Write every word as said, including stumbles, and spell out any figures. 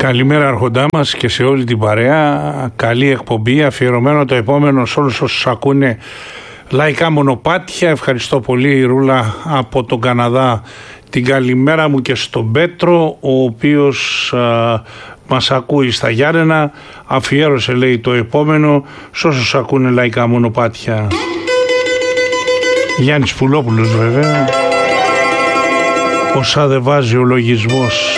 Καλημέρα αρχοντά μας και σε όλη την παρέα. Καλή εκπομπή, αφιερωμένο το επόμενο σε όλους όσους ακούνε λαϊκά μονοπάτια. Ευχαριστώ πολύ Ρούλα από τον Καναδά. Την καλημέρα μου και στον Πέτρο, ο οποίος α, μας ακούει στα Γιάννενα. Αφιέρωσε, λέει, το επόμενο σε όσους ακούνε λαϊκά μονοπάτια. Γιάννης Πουλόπουλος βέβαια. Όσα δεν βάζει ο λογισμός.